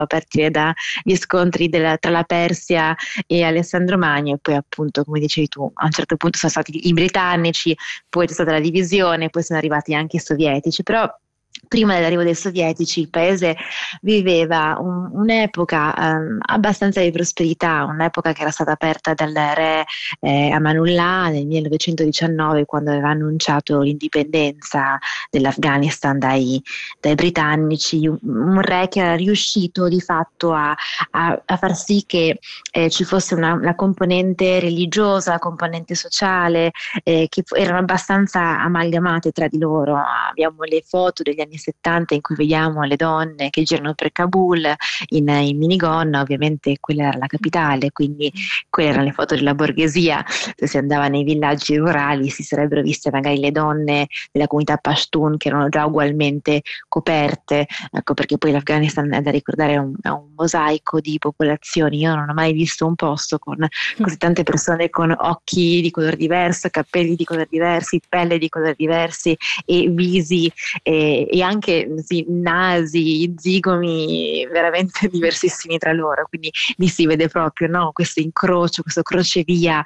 a partire dagli scontri tra la Persia e Alessandro Magno, e poi appunto, come dicevi tu, a un certo punto sono stati i britannici, poi c'è stata la divisione, poi sono arrivati anche i sovietici, però prima dell'arrivo dei sovietici il paese viveva un'epoca abbastanza di prosperità, un'epoca che era stata aperta dal re Amanullah nel 1919, quando aveva annunciato l'indipendenza dell'Afghanistan dai britannici, un re che era riuscito di fatto a far sì che ci fosse una componente religiosa, componente sociale, che erano abbastanza amalgamate tra di loro. Abbiamo le foto degli anni 70 in cui vediamo le donne che girano per Kabul in minigonna, ovviamente quella era la capitale, quindi quelle erano le foto della borghesia. Se si andava nei villaggi rurali si sarebbero viste magari le donne della comunità Pashtun che erano già ugualmente coperte, ecco perché poi l'Afghanistan è da ricordare, è un mosaico di popolazioni. Io non ho mai visto un posto con così tante persone con occhi di colore diverso, capelli di colore diversi, pelle di colori diversi e visi e anche sì, nasi, zigomi veramente diversissimi tra loro, quindi lì si vede proprio, no, questo incrocio, questo crocevia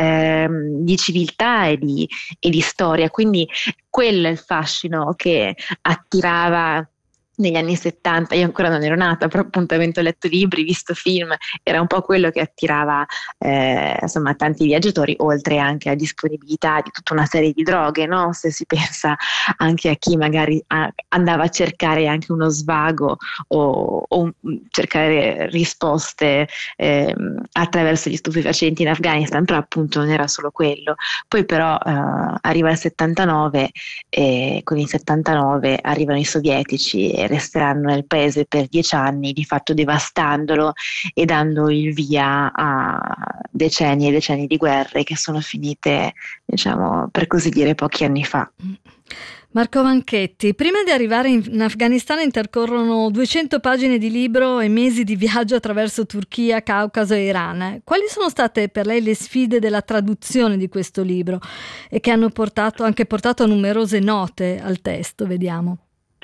di civiltà e di storia, quindi quello è il fascino che attirava negli anni 70. Io ancora non ero nata, però appunto avendo letto libri, visto film, era un po' quello che attirava insomma tanti viaggiatori, oltre anche alla disponibilità di tutta una serie di droghe, no? Se si pensa anche a chi magari andava a cercare anche uno svago o cercare risposte attraverso gli stupefacenti in Afghanistan, però appunto non era solo quello. Poi però arriva il 79 e con il 79 arrivano i sovietici e resteranno nel paese per 10 anni, di fatto devastandolo e dando il via a decenni e decenni di guerre che sono finite, diciamo, per così dire, pochi anni fa. Marco Vanchetti, prima di arrivare in Afghanistan intercorrono 200 pagine di libro e mesi di viaggio attraverso Turchia, Caucaso e Iran. Quali sono state per lei le sfide della traduzione di questo libro e che hanno anche portato a numerose note al testo? Vediamo.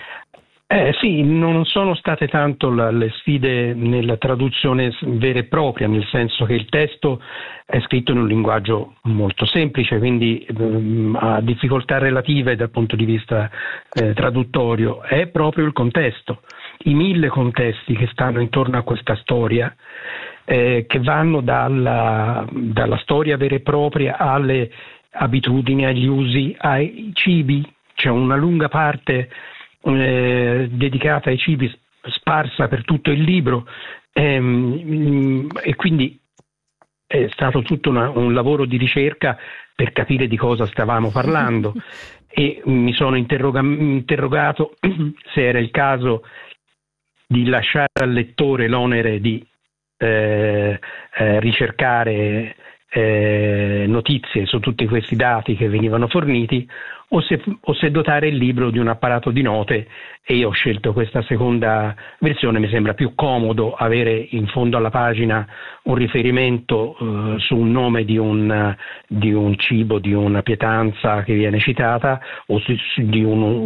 Sì, non sono state tanto le sfide nella traduzione vera e propria, nel senso che il testo è scritto in un linguaggio molto semplice, quindi ha difficoltà relative dal punto di vista traduttorio. È proprio il contesto, i 1000 contesti che stanno intorno a questa storia, che vanno dalla storia vera e propria alle abitudini, agli usi, ai cibi. C'è una lunga parte dedicata ai cibi sparsa per tutto il libro, e quindi è stato tutto un lavoro di ricerca per capire di cosa stavamo parlando e mi sono interrogato se era il caso di lasciare al lettore l'onere di ricercare notizie su tutti questi dati che venivano forniti o se dotare il libro di un apparato di note, e io ho scelto questa seconda versione. Mi sembra più comodo avere in fondo alla pagina un riferimento su un nome di un cibo, di una pietanza che viene citata, o di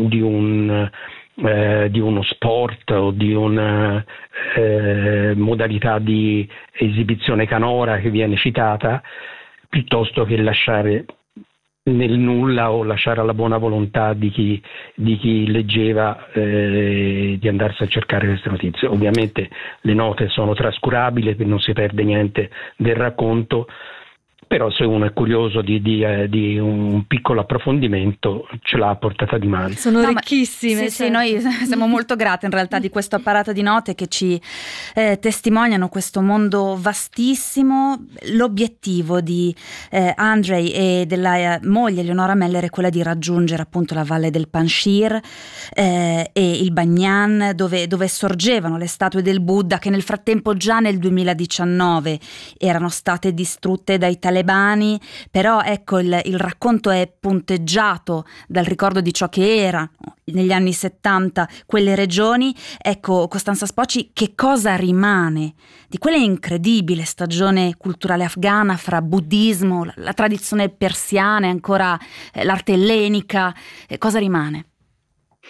uno sport o di una modalità di esibizione canora che viene citata, piuttosto che lasciare nel nulla o lasciare alla buona volontà di chi leggeva di andarsi a cercare queste notizie. Ovviamente le note sono trascurabili, non si perde niente del racconto, però se uno è curioso di un piccolo approfondimento ce l'ha a portata di mano. Sono ricchissime. Sì, noi siamo molto grate in realtà di questo apparato di note che ci testimoniano questo mondo vastissimo. L'obiettivo di Andrei e della moglie Eleonora Meller è quella di raggiungere appunto la valle del Panjshir e il Banyan, dove sorgevano le statue del Buddha, che nel frattempo già nel 2019 erano state distrutte dai talebani. Però ecco, il racconto è punteggiato dal ricordo di ciò che era negli anni 70 quelle regioni. Ecco, Costanza Spocci, che cosa rimane di quella incredibile stagione culturale afghana fra buddismo, la tradizione persiana e ancora l'arte ellenica? Cosa rimane?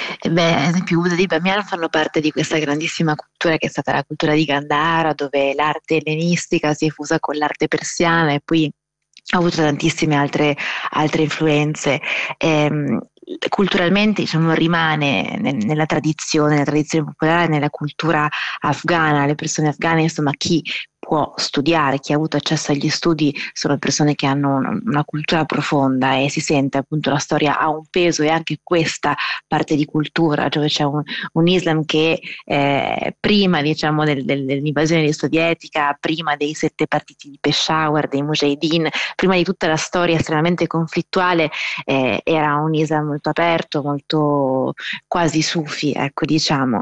Ad esempio Uda di Bamiyan fanno parte di questa grandissima cultura che è stata la cultura di Gandhara, dove l'arte ellenistica si è fusa con l'arte persiana e poi ha avuto tantissime altre influenze. Culturalmente, diciamo, rimane nella tradizione popolare, nella cultura afghana. Le persone afghane, insomma, chi può studiare, chi ha avuto accesso agli studi, sono persone che hanno una cultura profonda e si sente appunto la storia ha un peso, e anche questa parte di cultura, dove c'è un Islam che prima, diciamo, dell'invasione sovietica, prima dei 7 partiti di Peshawar, dei Mujahideen, prima di tutta la storia estremamente conflittuale, era un Islam molto aperto, molto quasi sufi, ecco, diciamo.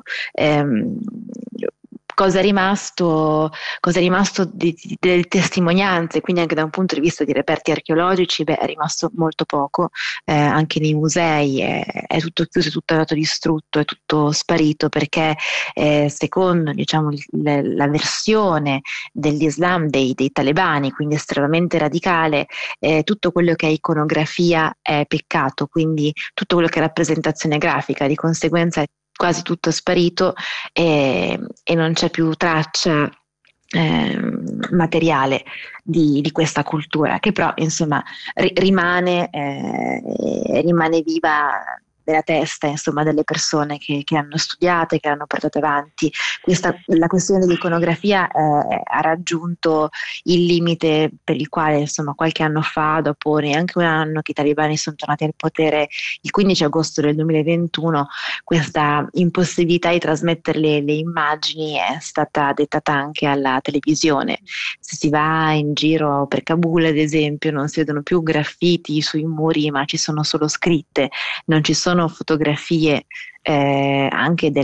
Cosa è rimasto delle testimonianze, quindi anche da un punto di vista di reperti archeologici, è rimasto molto poco, anche nei musei è tutto chiuso, è tutto andato distrutto, è tutto sparito, perché secondo, diciamo, la versione dell'Islam dei talebani, quindi estremamente radicale, tutto quello che è iconografia è peccato, quindi tutto quello che è rappresentazione grafica, di conseguenza è quasi tutto sparito, e non c'è più traccia materiale di questa cultura, che però, insomma, rimane viva nella testa, insomma, delle persone che hanno studiato e che hanno portato avanti. La questione dell'iconografia ha raggiunto il limite per il quale, insomma, qualche anno fa, dopo neanche un anno che i talebani sono tornati al potere, il 15 agosto del 2021, questa impossibilità di trasmettere le immagini è stata dettata anche alla televisione. Se si va in giro per Kabul, ad esempio, non si vedono più graffiti sui muri, ma ci sono solo scritte, non ci sono fotografie anche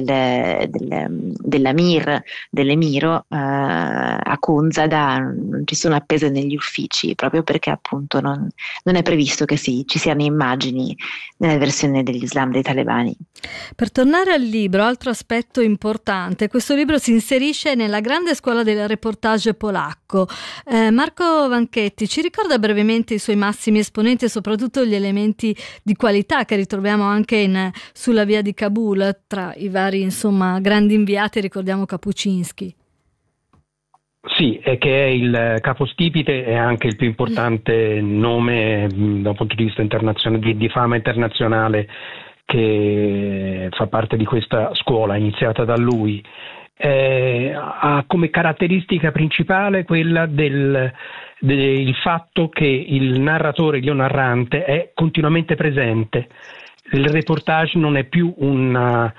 dell'emiro a Kunzada, non ci sono appese negli uffici, proprio perché appunto non è previsto che ci siano immagini nella versione dell'Islam dei talebani. Per tornare al libro, altro aspetto importante, questo libro si inserisce nella grande scuola del reportage polacco. Marco Vanchetti ci ricorda brevemente i suoi massimi esponenti e soprattutto gli elementi di qualità che ritroviamo anche sulla via di Kabul. Tra i vari, insomma, grandi inviati ricordiamo Kapuczynski. Sì, è che è il capostipite, è anche il più importante nome da un punto di vista internazionale, di fama internazionale, che fa parte di questa scuola iniziata da lui. Ha come caratteristica principale quella del fatto che il narratore, il narrante, è continuamente presente. Il reportage non è più un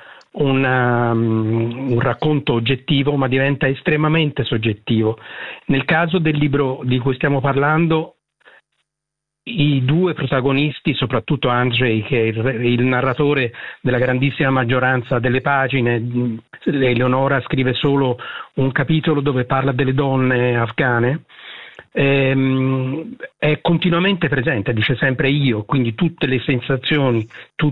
racconto oggettivo, ma diventa estremamente soggettivo. Nel caso del libro di cui stiamo parlando, i 2 protagonisti, soprattutto Andrzej, che è il narratore della grandissima maggioranza delle pagine, Eleonora scrive solo un capitolo dove parla delle donne afghane, è continuamente presente, dice sempre io, quindi tutte le sensazioni,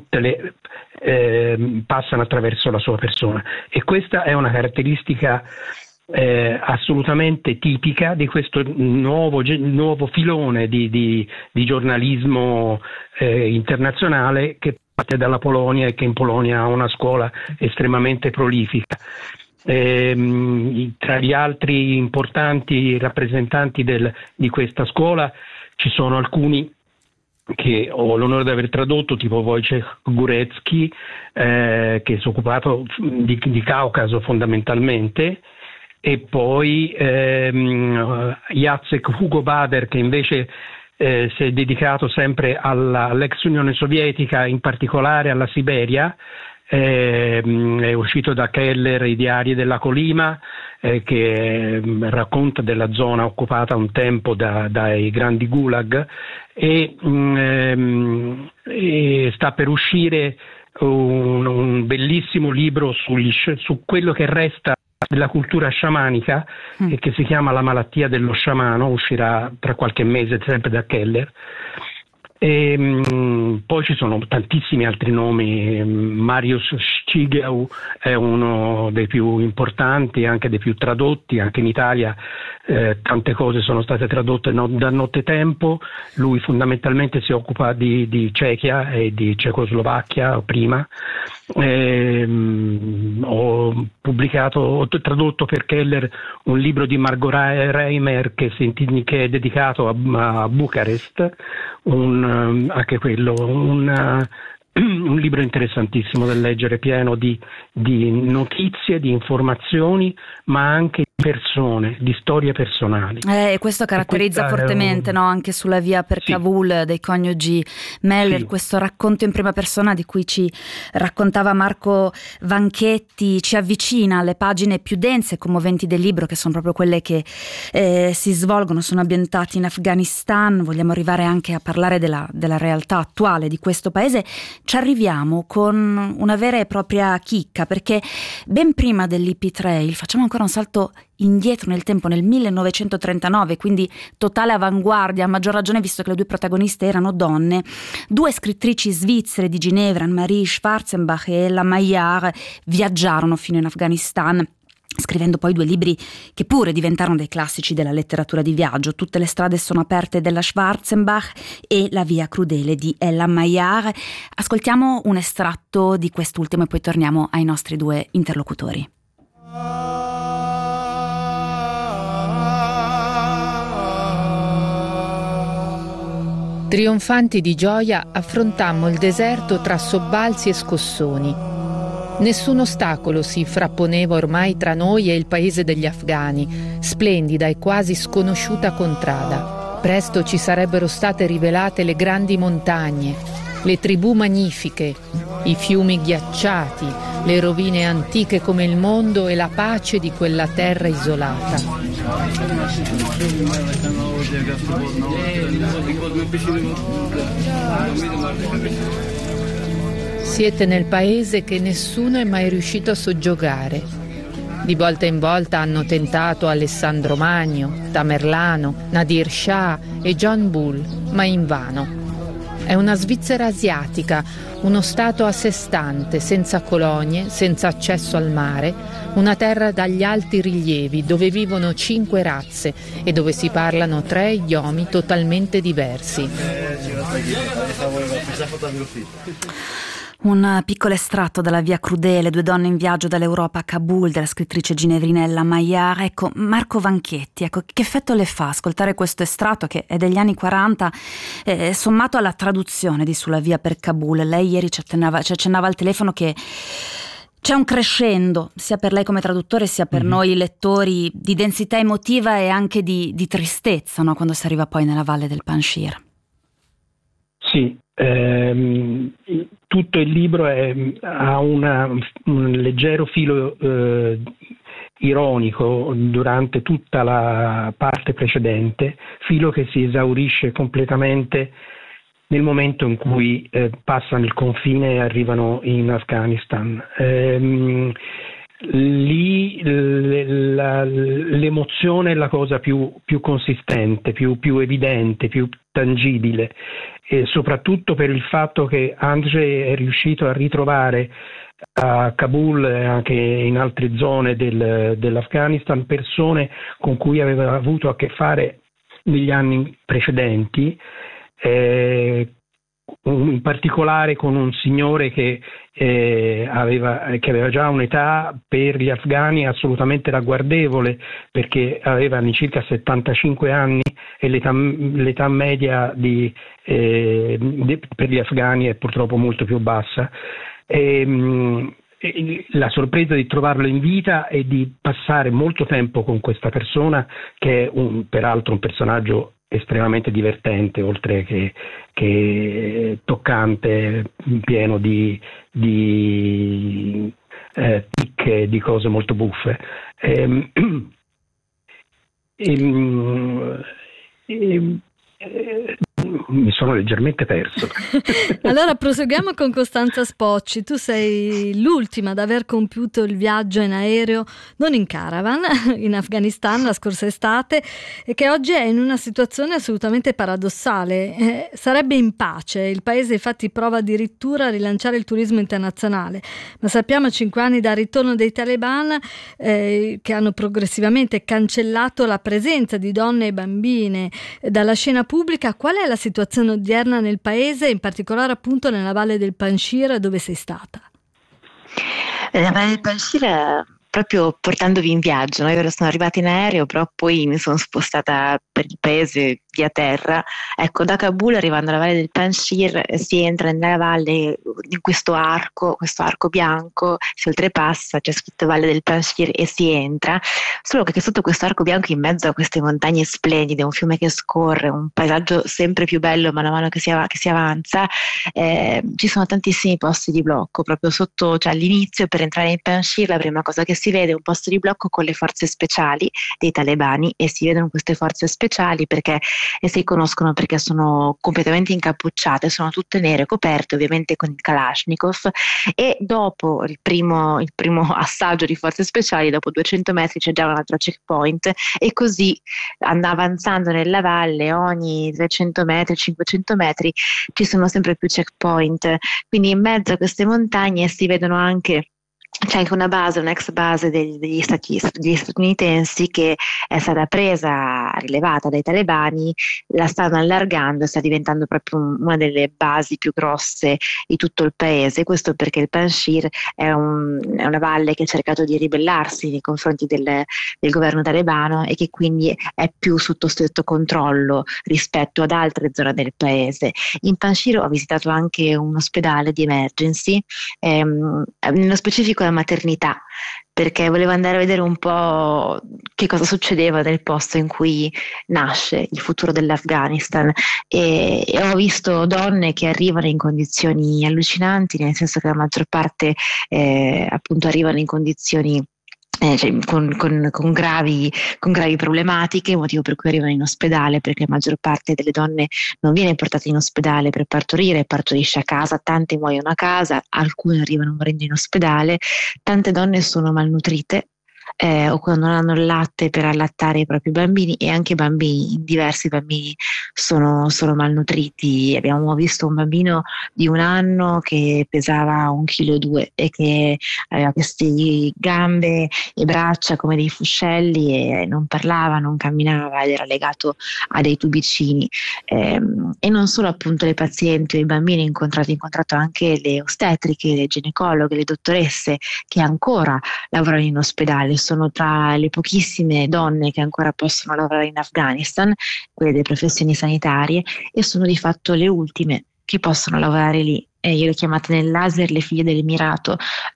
passano attraverso la sua persona, e questa è una caratteristica assolutamente tipica di questo nuovo filone di giornalismo internazionale che parte dalla Polonia e che in Polonia ha una scuola estremamente prolifica. Tra gli altri importanti rappresentanti di questa scuola ci sono alcuni che ho l'onore di aver tradotto, tipo Wojciech Górecki, che si è occupato di Caucaso fondamentalmente, e poi Jacek Hugo Bader, che invece si è dedicato sempre all'ex Unione Sovietica, in particolare alla Siberia. È uscito da Keller I diari della Colima, che racconta della zona occupata un tempo dai grandi gulag, e sta per uscire un bellissimo libro su quello che resta della cultura sciamanica, e che si chiama La malattia dello sciamano, uscirà tra qualche mese sempre da Keller. Poi ci sono tantissimi altri nomi. Mariusz Szygieł è uno dei più importanti, anche dei più tradotti, anche in Italia tante cose sono state tradotte da nottetempo. Lui fondamentalmente si occupa di Cechia e di Cecoslovacchia prima. Ho tradotto per Keller un libro di Margot Reimer che è dedicato a Bucarest, anche quello un libro interessantissimo da leggere, pieno di notizie, di informazioni, ma anche di persone, di storie personali. E questo caratterizza fortemente, no? Anche sulla via per Kabul dei coniugi Meller, questo racconto in prima persona di cui ci raccontava Marco Vanchetti ci avvicina alle pagine più dense e commoventi del libro, che sono proprio quelle che si svolgono, sono ambientati in Afghanistan. Vogliamo arrivare anche a parlare della realtà attuale di questo paese. Ci arriviamo con una vera e propria chicca, perché ben prima dell'Hippie Trail, facciamo ancora un salto indietro nel tempo, nel 1939, quindi totale avanguardia, a maggior ragione visto che le due protagoniste erano donne. Due scrittrici svizzere di Ginevra, Anne-Marie Schwarzenbach e Ella Maillard, viaggiarono fino in Afghanistan, scrivendo poi 2 libri che pure diventarono dei classici della letteratura di viaggio. Tutte le strade sono aperte della Schwarzenbach e La via crudele di Ella Maillard. Ascoltiamo un estratto di quest'ultimo e poi torniamo ai nostri 2 interlocutori. Trionfanti di gioia affrontammo il deserto tra sobbalzi e scossoni. Nessun ostacolo si frapponeva ormai tra noi e il paese degli afghani, splendida e quasi sconosciuta contrada. Presto ci sarebbero state rivelate le grandi montagne, le tribù magnifiche, i fiumi ghiacciati, le rovine antiche come il mondo e la pace di quella terra isolata. Siete nel paese che nessuno è mai riuscito a soggiogare. Di volta in volta hanno tentato Alessandro Magno, Tamerlano, Nadir Shah e John Bull, ma invano. È una Svizzera asiatica, uno stato a sé stante, senza colonie, senza accesso al mare, una terra dagli alti rilievi dove vivono 5 razze e dove si parlano 3 idiomi totalmente diversi. Un piccolo estratto dalla via crudele, 2 donne in viaggio dall'Europa a Kabul, della scrittrice ginevrinella Maillard. Ecco, Marco Vanchetti, che effetto le fa ascoltare questo estratto che è degli anni 40, sommato alla traduzione di Sulla via per Kabul? Lei ieri ci accennava al telefono che c'è un crescendo, sia per lei come traduttore sia per noi lettori, di densità emotiva e anche di tristezza, no? Quando si arriva poi nella valle del Panjshir. Sì, tutto il libro ha un leggero filo ironico durante tutta la parte precedente, filo che si esaurisce completamente nel momento in cui passano il confine e arrivano in Afghanistan. Lì l'emozione è la cosa più consistente, più evidente, più tangibile, e soprattutto per il fatto che Andrzej è riuscito a ritrovare a Kabul e anche in altre zone dell'Afghanistan persone con cui aveva avuto a che fare negli anni precedenti, in particolare con un signore che aveva già un'età per gli afghani assolutamente ragguardevole, perché aveva circa 75 anni e l'età media per gli afghani è purtroppo molto più bassa. La sorpresa di trovarlo in vita e di passare molto tempo con questa persona, che è peraltro un personaggio estremamente divertente, oltre che toccante, pieno di ticche, di cose molto buffe. mi sono leggermente perso. Allora proseguiamo con Costanza Spocci. Tu sei l'ultima ad aver compiuto il viaggio in aereo, non in caravan, in Afghanistan la scorsa estate, e che oggi è in una situazione assolutamente paradossale. Sarebbe in pace, il paese infatti prova addirittura a rilanciare il turismo internazionale, ma sappiamo 5 anni dal ritorno dei Taliban che hanno progressivamente cancellato la presenza di donne e bambine dalla scena pubblica. Qual è la situazione odierna nel paese, in particolare appunto nella Valle del Panjshir dove sei stata? Nella Valle del Panjshir, proprio portandovi in viaggio, no? Io sono arrivata in aereo, però poi mi sono spostata per il paese via terra. Ecco, da Kabul, arrivando alla Valle del Panjshir, si entra nella valle in questo arco bianco, si oltrepassa, c'è scritto Valle del Panjshir e si entra, solo che sotto questo arco bianco, in mezzo a queste montagne splendide, un fiume che scorre, un paesaggio sempre più bello man mano che si avanza, ci sono tantissimi posti di blocco, proprio sotto, cioè all'inizio per entrare in Panjshir la prima cosa che si vede è un posto di blocco con le forze speciali dei talebani, e si vedono queste forze speciali perché si conoscono perché sono completamente incappucciate, sono tutte nere, coperte ovviamente con il Kalashnikov, e dopo il primo assaggio di forze speciali, dopo 200 metri c'è già un altro checkpoint, e così avanzando nella valle ogni 300 metri, 500 metri ci sono sempre più checkpoint, quindi in mezzo a queste montagne si vedono anche. C'è anche un'ex base degli statunitensi che è stata rilevata dai talebani, la stanno allargando e sta diventando proprio una delle basi più grosse di tutto il paese. Questo perché il Panjshir è una valle che ha cercato di ribellarsi nei confronti del governo talebano e che quindi è più sotto stretto controllo rispetto ad altre zone del paese. In Panjshir ho visitato anche un ospedale di emergency, nello specifico la maternità, perché volevo andare a vedere un po' che cosa succedeva nel posto in cui nasce il futuro dell'Afghanistan, e ho visto donne che arrivano in condizioni allucinanti, nel senso che la maggior parte appunto arrivano in condizioni cioè, con gravi problematiche, motivo per cui arrivano in ospedale, perché la maggior parte delle donne non viene portata in ospedale per partorire, partorisce a casa, tante muoiono a casa, alcune arrivano morendo in ospedale, tante donne sono malnutrite o quando non hanno il latte per allattare i propri bambini, e anche diversi bambini sono malnutriti. Abbiamo visto un bambino di 1 anno che pesava 1,2 kg e che aveva queste gambe e braccia come dei fuscelli e non parlava, non camminava ed era legato a dei tubicini, e non solo appunto le pazienti o i bambini, ho incontrato anche le ostetriche, le ginecologhe, le dottoresse che ancora lavorano in ospedale. Sono tra le pochissime donne che ancora possono lavorare in Afghanistan, quelle delle professioni sanitarie, e sono di fatto le ultime che possono lavorare lì. Io le ho chiamate nel laser le figlie dell'Emirato.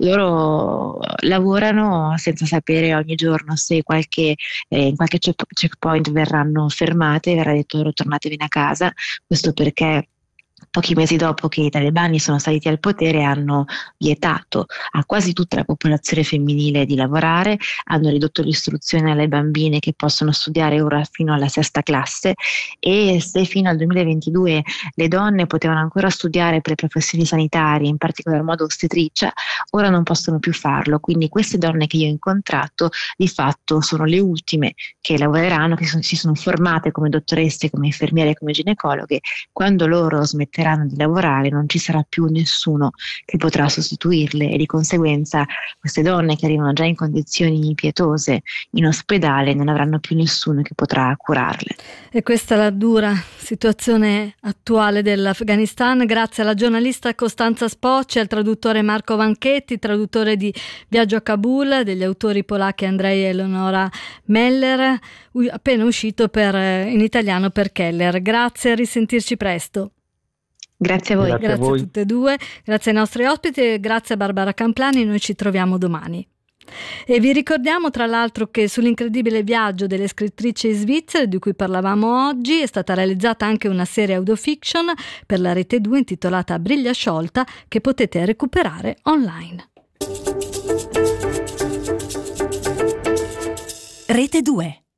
Loro lavorano senza sapere ogni giorno se in qualche checkpoint verranno fermate, verrà detto loro tornatevene a casa. Questo perché pochi mesi dopo che i talebani sono saliti al potere hanno vietato a quasi tutta la popolazione femminile di lavorare, hanno ridotto l'istruzione alle bambine che possono studiare ora fino alla 6ª classe, e se fino al 2022 le donne potevano ancora studiare per le professioni sanitarie, in particolar modo ostetricia, ora non possono più farlo. Quindi queste donne che io ho incontrato di fatto sono le ultime che lavoreranno, che si sono formate come dottoresse, come infermiere, come ginecologhe. Quando loro smetteranno di lavorare non ci sarà più nessuno che potrà sostituirle, e di conseguenza queste donne che arrivano già in condizioni pietose in ospedale non avranno più nessuno che potrà curarle. E questa è la dura situazione attuale dell'Afghanistan. Grazie alla giornalista Costanza Spocci, al traduttore Marco Vanchetti, traduttore di Viaggio a Kabul degli autori polacchi Andrzej e Eleonora Meller, appena uscito in italiano per Keller. Grazie, a risentirci presto. Grazie a voi. Grazie a tutte e due, grazie ai nostri ospiti e grazie a Barbara Camplani. Noi ci troviamo domani. E vi ricordiamo tra l'altro che sull'incredibile viaggio delle scrittrici svizzere di cui parlavamo oggi è stata realizzata anche una serie audiofiction per la Rete 2 intitolata Briglia sciolta, che potete recuperare online. Rete 2.